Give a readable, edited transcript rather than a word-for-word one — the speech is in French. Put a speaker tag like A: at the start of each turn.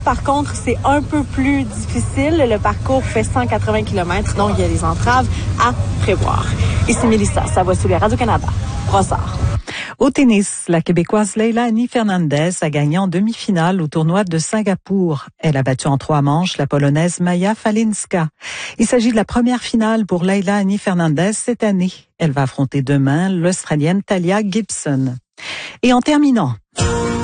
A: Par contre, c'est un peu plus difficile. Le parcours fait 180 km, donc il y a des entraves à prévoir. Ici Mélissa, ça va sous les Radio-Canada. Brossard.
B: Au tennis, la Québécoise Leila Annie Fernandez a gagné en demi-finale au tournoi de Singapour. Elle a battu en 3 manches la Polonaise Maja Falinska. Il s'agit de la première finale pour Leila Annie Fernandez cette année. Elle va affronter demain l'Australienne Talia Gibson. Et en terminant,